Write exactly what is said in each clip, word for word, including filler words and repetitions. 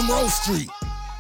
Emerald Street.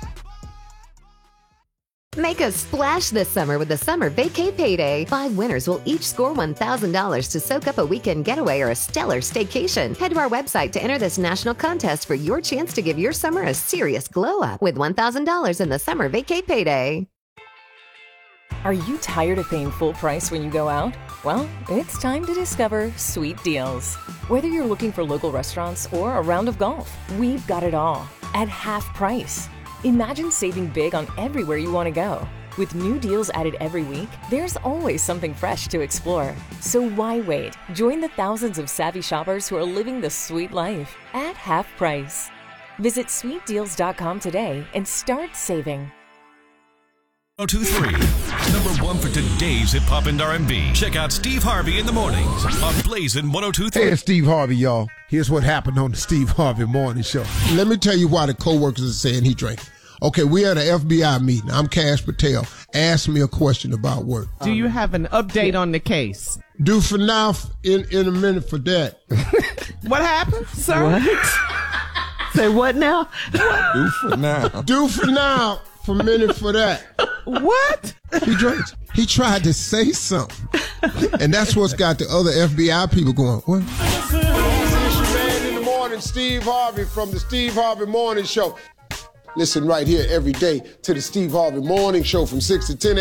Make a splash this summer with the Summer Vacay Payday. Five winners will each score one thousand dollars to soak up a weekend getaway or a stellar staycation. Head to our website to enter this national contest for your chance to give your summer a serious glow up with one thousand dollars in the Summer Vacay Payday. Are you tired of paying full price when you go out? Well, it's time to discover Sweet Deals. Whether you're looking for local restaurants or a round of golf, we've got it all at half price. Imagine saving big on everywhere you want to go. With new deals added every week, there's always something fresh to explore. So why wait? Join the thousands of savvy shoppers who are living the sweet life at half price. Visit sweet deals dot com today and start saving. oh two three, number one for today's hip hop and R and B. Check out Steve Harvey in the mornings on Blazing one oh two three. Hey, it's Steve Harvey, y'all. Here's what happened on the Steve Harvey Morning Show. Let me tell you why the coworkers are saying he drank. Okay, we had an F B I meeting. I'm Cash Patel. Ask me a question about work. Do you have an update on the case? Do for now, in, in a minute for that. What happened, sir? What? Say what now? Do for now. Do for now, for a minute for that. What? He drinks. He tried to say something. And that's what's got the other F B I people going, what? This is your man in the morning, Steve Harvey from the Steve Harvey Morning Show. Listen right here every day to the Steve Harvey Morning Show from six to ten